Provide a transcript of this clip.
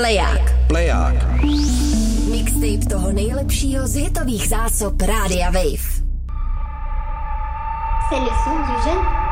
Pleják. Mixtape toho nejlepšího z hitových zásob Rádia Wave. C'est le son du jeune